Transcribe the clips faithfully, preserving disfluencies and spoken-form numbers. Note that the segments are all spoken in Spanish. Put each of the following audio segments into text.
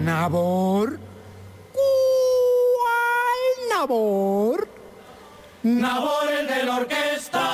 Nabor. ¿Cuál Nabor? Nabor, el de la orquesta.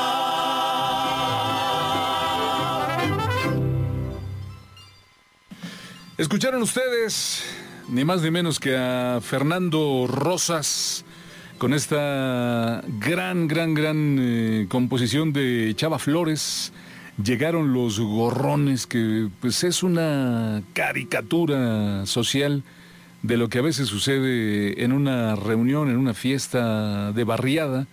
Escucharon ustedes ni más ni menos que a Fernando Rosas con esta gran, gran, gran eh, composición de Chava Flores. Llegaron los gorrones, que pues es una caricatura social de lo que a veces sucede en una reunión, en una fiesta de barriada,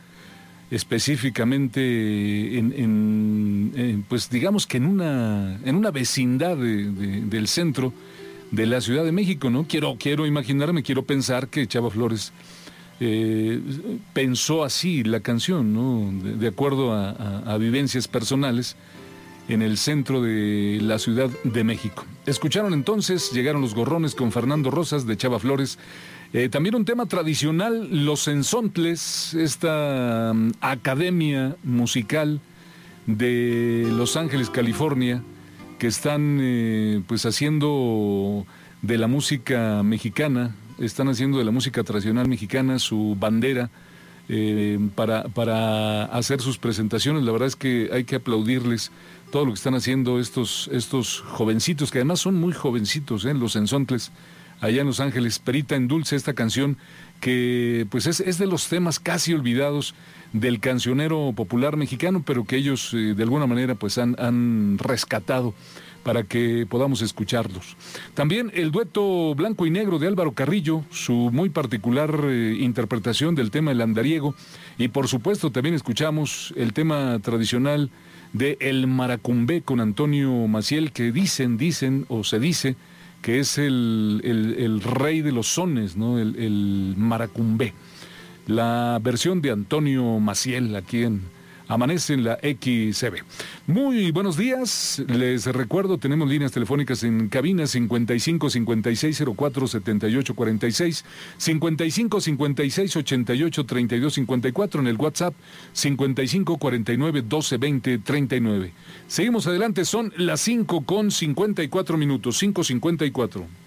específicamente en, en, en pues digamos que en una, en una vecindad de, de, del centro de la Ciudad de México, ¿no? Quiero, quiero imaginarme, quiero pensar que Chava Flores eh, pensó así la canción, ¿no? De, de acuerdo a, a, a vivencias personales en el centro de la Ciudad de México. Escucharon entonces, llegaron los gorrones con Fernando Rosas de Chava Flores. Eh, también un tema tradicional, los ensontles, esta um, academia musical de Los Ángeles, California, que están eh, pues haciendo de la música mexicana, están haciendo de la música tradicional mexicana su bandera eh, para, para hacer sus presentaciones. La verdad es que hay que aplaudirles todo lo que están haciendo estos, estos jovencitos, que además son muy jovencitos, ¿eh? Los ensontles, allá en Los Ángeles. Perita en Dulce, esta canción que pues es, es de los temas casi olvidados del cancionero popular mexicano, pero que ellos eh, de alguna manera pues han, han rescatado para que podamos escucharlos. También el dueto Blanco y Negro de Álvaro Carrillo, su muy particular eh, interpretación del tema El Andariego, y por supuesto también escuchamos el tema tradicional de El Maracumbé con Antonio Maciel, que dicen, dicen o se dice que es el, el, el rey de los sones, ¿no? El, el maracumbé. La versión de Antonio Maciel, aquí en Amanece en la X C B. Muy buenos días, les recuerdo, tenemos líneas telefónicas en cabina cincuenta y cinco, cincuenta y seis, cero cuatro, setenta y ocho cuarenta y seis, cincuenta y cinco, cincuenta y seis, ochenta y ocho, treinta y dos cincuenta y cuatro, en el WhatsApp cincuenta y cinco, cuarenta y nueve, doce, veinte, treinta y nueve. Seguimos adelante, son las cinco con cincuenta y cuatro minutos, cinco cincuenta y cuatro.